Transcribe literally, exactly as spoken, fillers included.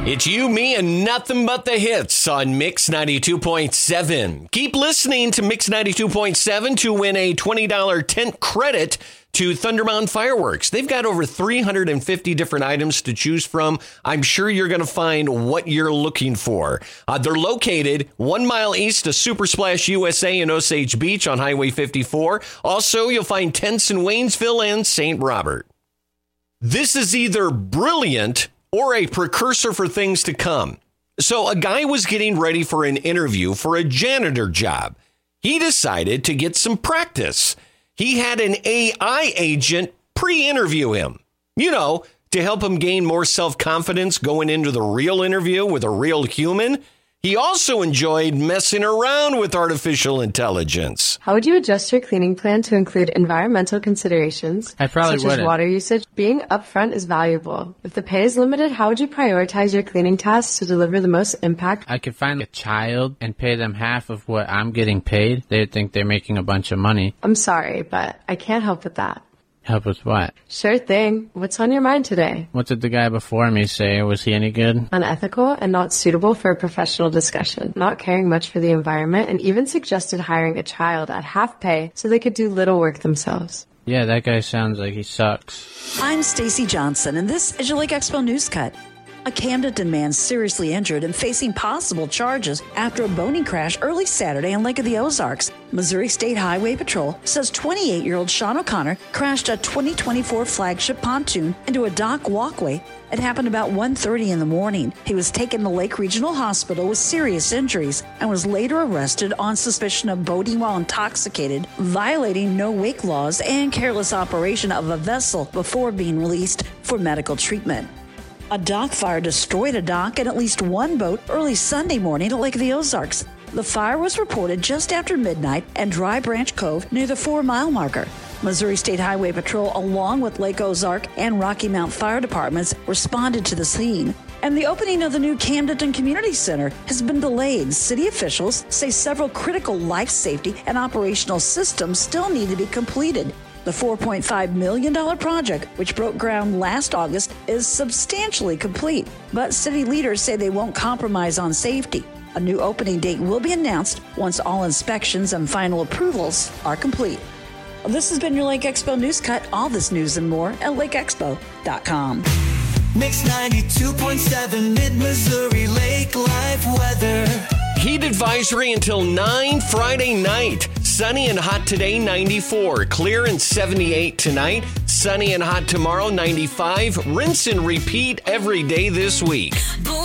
It's you, me, and nothing but the hits on Mix ninety-two point seven. Keep listening to Mix ninety-two point seven to win a twenty dollars tent credit to Thunder Mountain Fireworks. They've got over three hundred fifty different items to choose from. I'm sure you're going to find what you're looking for. Uh, they're located one mile east of Super Splash U S A in Osage Beach on Highway fifty-four. Also, you'll find tents in Waynesville and Saint Robert. This is either brilliant or a precursor for things to come. So a guy was getting ready for an interview for a janitor job. He decided to get some practice. He had an A I agent pre-interview him, you know, to help him gain more self-confidence going into the real interview with a real human. He also enjoyed messing around with artificial intelligence. How would you adjust your cleaning plan to include environmental considerations? I probably such wouldn't. as water usage. Being upfront is valuable. If the pay is limited, how would you prioritize your cleaning tasks to deliver the most impact? I could find a child and pay them half of what I'm getting paid. They'd think they're making a bunch of money. I'm sorry, but I can't help with that. Help with what? Sure thing. What's on your mind today? What did the guy before me say? Was he any good? Unethical and not suitable for a professional discussion. Not caring much for the environment, and even suggested hiring a child at half pay so they could do little work themselves. Yeah, that guy sounds like he sucks. I'm Stacy Johnson, and this is your Lake Expo News Cut. A Camden man seriously injured and facing possible charges after a boating crash early Saturday on Lake of the Ozarks. Missouri State Highway Patrol says twenty-eight-year-old Sean O'Connor crashed a twenty twenty-four flagship pontoon into a dock walkway. It happened about one thirty in the morning. He was taken to Lake Regional Hospital with serious injuries and was later arrested on suspicion of boating while intoxicated, violating no-wake laws, and careless operation of a vessel before being released for medical treatment. A dock fire destroyed a dock and at least one boat early Sunday morning at Lake of the Ozarks. The fire was reported just after midnight at Dry Branch Cove near the four-mile marker. Missouri State Highway Patrol, along with Lake Ozark and Rocky Mount Fire Departments, responded to the scene. And the opening of the new Camden Community Center has been delayed. City officials say several critical life safety and operational systems still need to be completed. The four point five million dollars project, which broke ground last August, is substantially complete. But city leaders say they won't compromise on safety. A new opening date will be announced once all inspections and final approvals are complete. This has been your Lake Expo News Cut. All this news and more at lake expo dot com. Mix ninety-two point seven Mid-Missouri Lake Life weather. Heat advisory until nine Friday night. Sunny and hot today, ninety-four. Clear and seventy-eight tonight. Sunny and hot tomorrow, ninety-five. Rinse and repeat every day this week.